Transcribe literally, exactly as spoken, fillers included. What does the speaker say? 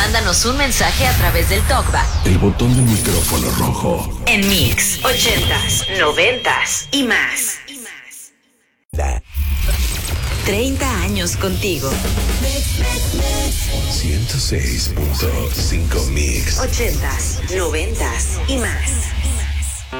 Mándanos un mensaje a través del TalkBack. El botón del micrófono rojo. En Mix, ochentas, noventas y más. treinta años contigo. ciento seis punto cinco Mix. Ochentas, noventas y más.